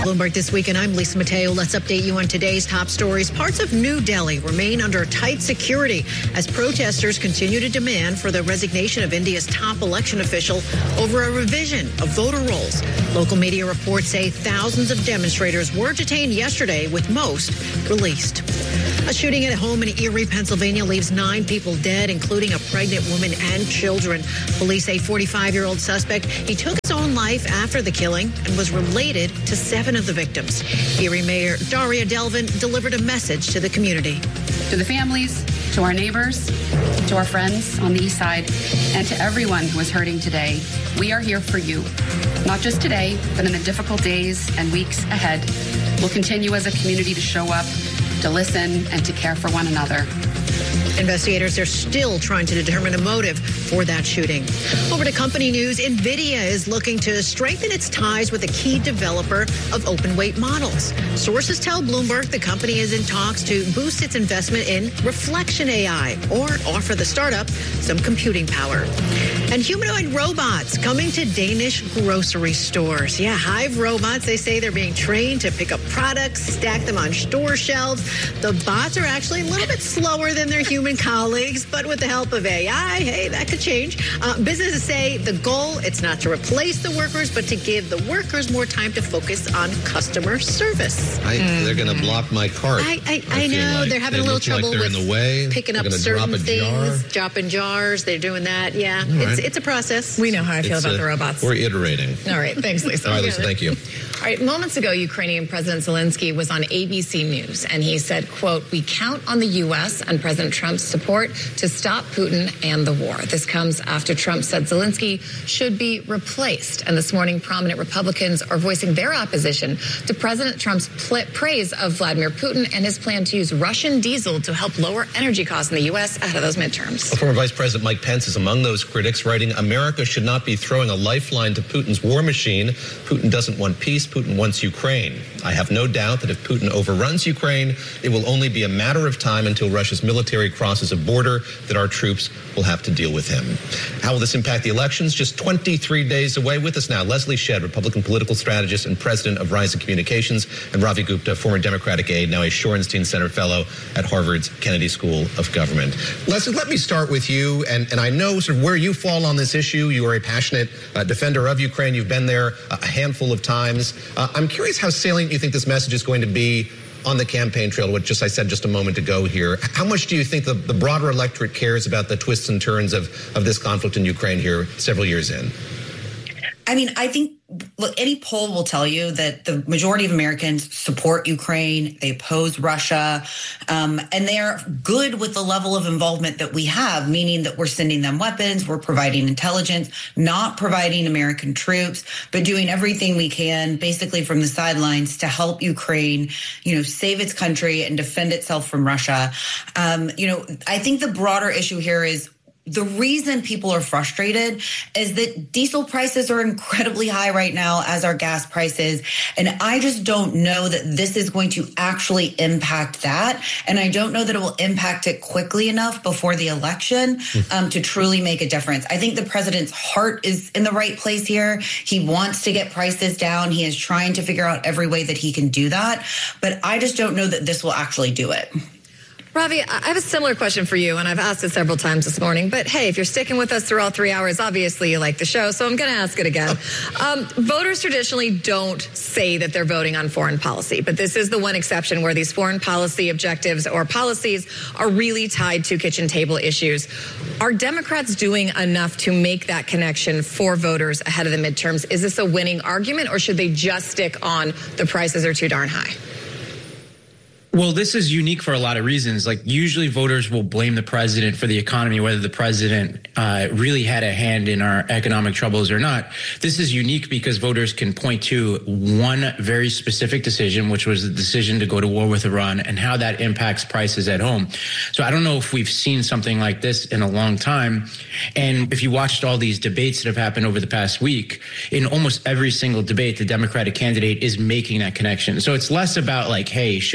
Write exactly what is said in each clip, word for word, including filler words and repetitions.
Bloomberg This Weekend. I'm Lisa Mateo. Let's update you on today's top stories. Parts of New Delhi remain under tight security as protesters continue to demand for the resignation of India's top election official over a revision of voter rolls. Local media reports say thousands of demonstrators were detained yesterday, with most released. A shooting at a home in Erie, Pennsylvania leaves nine people dead, including a pregnant woman and children. Police say forty-five-year-old suspect, he took his own life after the killing and was related to seven of the victims. Erie Mayor Daria Delvin delivered a message to the community. To the families, to our neighbors, to our friends on the east side, and to everyone who is hurting today, we are here for you. Not just today, but in the difficult days and weeks ahead. We'll continue as a community to show up, to listen, and to care for one another. Investigators are still trying to determine a motive for that shooting. Over to company news. NVIDIA is looking to strengthen its ties with a key developer of open weight models. Sources tell Bloomberg the company is in talks to boost its investment in Reflection A I or offer the startup some computing power. And humanoid robots coming to Danish grocery stores. Yeah, Hive robots, they say they're being trained to pick up products, stack them on store shelves. The bots are actually a little bit slower than their human colleagues, but with the help of A I, hey, that could change. Uh, businesses say the goal, it's not to replace the workers, but to give the workers more time to focus on customer service. I, mm. They're going to block my cart. I, I, I, I know. Like. They're having they a little trouble like with in the way. picking they're up certain drop things, jar. dropping jars. They're doing that. Yeah, right. it's, it's a process. We know how I feel it's about a, the robots. We're iterating. All right. Thanks, Lisa. All right, Lisa, thank you. All right. Moments ago, Ukrainian President Zelensky was on A B C News, and he said, quote, "We count on the U S and President Trump's support to stop Putin and the war." This comes after Trump said Zelensky should be replaced. And this morning, prominent Republicans are voicing their opposition to President Trump's pl- praise of Vladimir Putin and his plan to use Russian diesel to help lower energy costs in the U S ahead of those midterms. Former Vice President Mike Pence is among those critics, writing, "America should not be throwing a lifeline to Putin's war machine. Putin doesn't want peace. Putin wants Ukraine. I have no doubt that if Putin overruns Ukraine, it will only be a matter of time until Russia's military crosses a border that our troops will have to deal with him." How will this impact the elections? Just twenty-three days away. With us now, Leslie Shedd, Republican political strategist and president of Rising Communications, and Ravi Gupta, former Democratic aide, now a Shorenstein Center fellow at Harvard's Kennedy School of Government. Leslie, let me start with you, and, and I know sort of where you fall on this issue. You are a passionate uh, defender of Ukraine. You've been there a handful of times. Uh, I'm curious how salient you think this message is going to be on the campaign trail, which just I said just a moment ago here. How much do you think the, the broader electorate cares about the twists and turns of, of this conflict in Ukraine here several years in? I mean, I think, look, any poll will tell you that the majority of Americans support Ukraine, they oppose Russia, um, and they're good with the level of involvement that we have, meaning that we're sending them weapons, we're providing intelligence, not providing American troops, but doing everything we can, basically from the sidelines, to help Ukraine, you know, save its country and defend itself from Russia. Um, you know, I think the broader issue here is, the reason people are frustrated is that diesel prices are incredibly high right now, as are gas prices. And I just don't know that this is going to actually impact that. And I don't know that it will impact it quickly enough before the election um, to truly make a difference. I think the president's heart is in the right place here. He wants to get prices down. He is trying to figure out every way that he can do that. But I just don't know that this will actually do it. Ravi, I have a similar question for you, and I've asked it several times this morning. But hey, if you're sticking with us through all three hours, obviously you like the show, so I'm going to ask it again. Um, voters traditionally don't say that they're voting on foreign policy, but this is the one exception where these foreign policy objectives or policies are really tied to kitchen table issues. Are Democrats doing enough to make that connection for voters ahead of the midterms? Is this a winning argument, or should they just stick on the prices are too darn high? Well, this is unique for a lot of reasons. Like, usually voters will blame the president for the economy, whether the president uh, really had a hand in our economic troubles or not. This is unique because voters can point to one very specific decision, which was the decision to go to war with Iran, and how that impacts prices at home. So I don't know if we've seen something like this in a long time. And if you watched all these debates that have happened over the past week, in almost every single debate, the Democratic candidate is making that connection. So it's less about like, hey, should we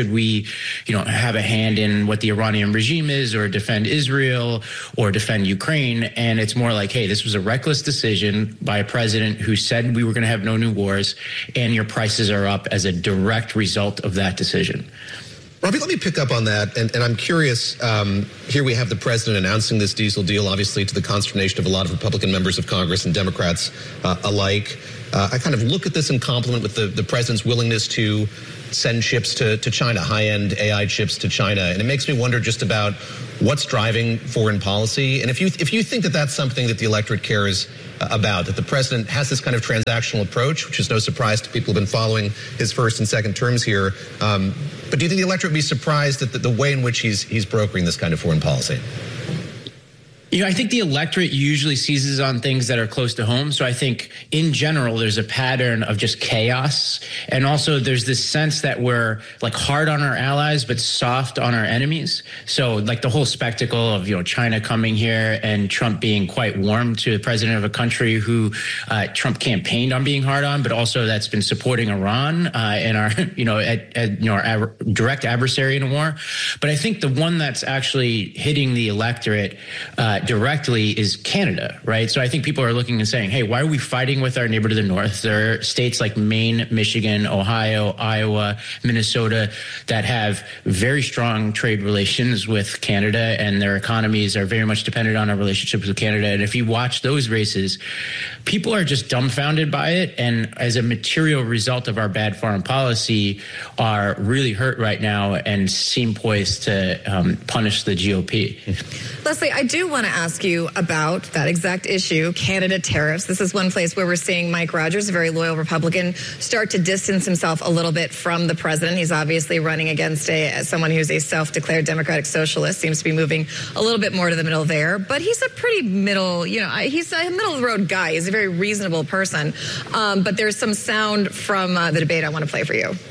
you know, have a hand in what the Iranian regime is or defend Israel or defend Ukraine. And it's more like, hey, this was a reckless decision by a president who said we were going to have no new wars, and your prices are up as a direct result of that decision. Robbie, let me pick up on that, and, and I'm curious, um, here we have the president announcing this diesel deal, obviously to the consternation of a lot of Republican members of Congress and Democrats uh, alike. Uh, I kind of look at this in compliment with the, the president's willingness to send chips to, to China, high-end A I chips to China, and it makes me wonder just about what's driving foreign policy, and if you if you think that that's something that the electorate cares about, that the president has this kind of transactional approach, which is no surprise to people who have been following his first and second terms here. Um, but do you think the electorate would be surprised at the, the way in which he's he's brokering this kind of foreign policy? You know, I think the electorate usually seizes on things that are close to home. So I think in general, there's a pattern of just chaos. And also there's this sense that we're like hard on our allies, but soft on our enemies. So like the whole spectacle of, you know, China coming here and Trump being quite warm to the president of a country who uh, Trump campaigned on being hard on, but also that's been supporting Iran uh, and our, you know, at, at, you know, our ab- direct adversary in a war. But I think the one that's actually hitting the electorate uh, directly is Canada, right? So I think people are looking and saying, hey, why are we fighting with our neighbor to the north? There are states like Maine, Michigan, Ohio, Iowa, Minnesota that have very strong trade relations with Canada, and their economies are very much dependent on our relationships with Canada. And if you watch those races, people are just dumbfounded by it, and as a material result of our bad foreign policy, are really hurt right now and seem poised to um, punish the G O P. Leslie, I do want to ask you about that exact issue, Canada tariffs. This is one place where we're seeing Mike Rogers, a very loyal Republican, start to distance himself a little bit from the president. He's obviously running against a someone who's a self-declared democratic socialist, seems to be moving a little bit more to the middle there. But he's a pretty middle, you know, he's a middle-of-the-road guy. He's a very reasonable person. Um, but there's some sound from uh, the debate I want to play for you.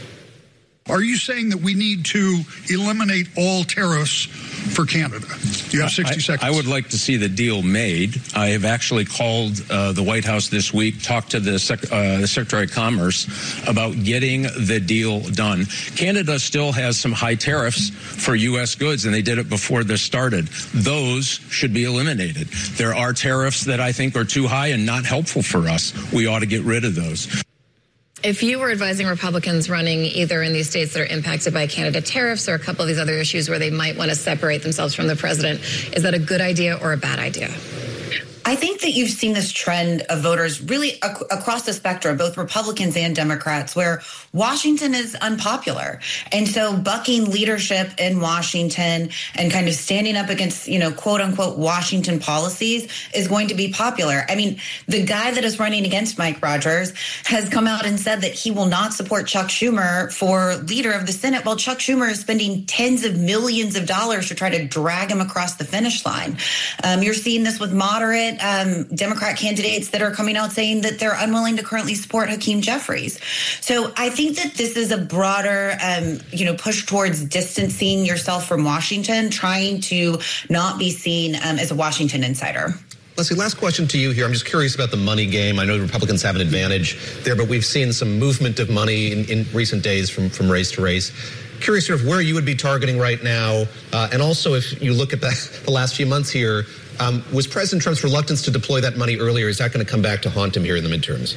Are you saying that we need to eliminate all tariffs for Canada? You have sixty I, seconds. I would like to see the deal made. I have actually called uh, the White House this week, talked to the, sec- uh, the Secretary of Commerce about getting the deal done. Canada still has some high tariffs for U S goods, and they did it before this started. Those should be eliminated. There are tariffs that I think are too high and not helpful for us. We ought to get rid of those. If you were advising Republicans running either in these states that are impacted by Canada tariffs or a couple of these other issues where they might want to separate themselves from the president, is that a good idea or a bad idea? I think that you've seen this trend of voters really ac- across the spectrum, both Republicans and Democrats, where Washington is unpopular. And so bucking leadership in Washington and kind of standing up against, you know, quote unquote, Washington policies is going to be popular. I mean, the guy that is running against Mike Rogers has come out and said that he will not support Chuck Schumer for leader of the Senate, while Chuck Schumer is spending tens of millions of dollars to try to drag him across the finish line. Um, you're seeing this with moderate Um, Democrat candidates that are coming out saying that they're unwilling to currently support Hakeem Jeffries. So I think that this is a broader, um, you know, push towards distancing yourself from Washington, trying to not be seen um, as a Washington insider. Leslie, last question to you here. I'm just curious about the money game. I know Republicans have an advantage there, but we've seen some movement of money in, in recent days from, from race to race. Curious sort of where you would be targeting right now. Uh, and also, if you look at the, the last few months here, um, was President Trump's reluctance to deploy that money earlier, is that going to come back to haunt him here in the midterms?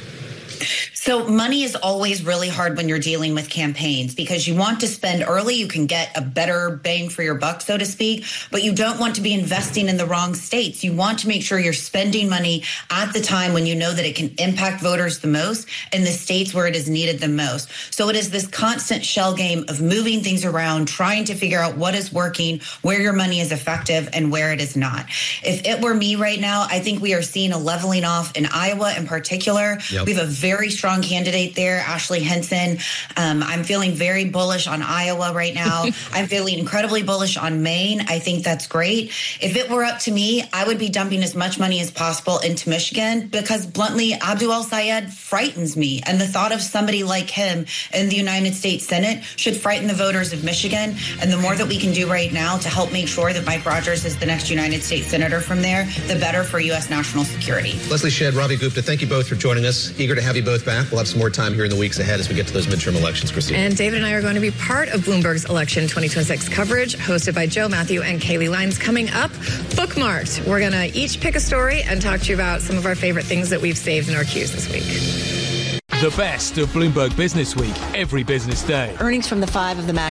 So money is always really hard when you're dealing with campaigns because you want to spend early. You can get a better bang for your buck, so to speak, but you don't want to be investing in the wrong states. You want to make sure you're spending money at the time when you know that it can impact voters the most in the states where it is needed the most. So it is this constant shell game of moving things around, trying to figure out what is working, where your money is effective, and where it is not. If it were me right now, I think we are seeing a leveling off in Iowa in particular. Yep. We have a very strong candidate there, Ashley Henson. Um, I'm feeling very bullish on Iowa right now. I'm feeling incredibly bullish on Maine. I think that's great. If it were up to me, I would be dumping as much money as possible into Michigan because, bluntly, Abdul El-Sayed frightens me. And the thought of somebody like him in the United States Senate should frighten the voters of Michigan. And the more that we can do right now to help make sure that Mike Rogers is the next United States Senator from there, the better for U S national security. Leslie Shedd, Ravi Gupta, thank you both for joining us. Eager to have you both back. back. We'll have some more time here in the weeks ahead as we get to those midterm elections, Christine. And David and I are going to be part of Bloomberg's Election twenty twenty-six coverage, hosted by Joe Matthew and Kaylee Lines. Coming up, Bookmarked. We're going to each pick a story and talk to you about some of our favorite things that we've saved in our queues this week. The best of Bloomberg Business Week every business day. Earnings from the five of the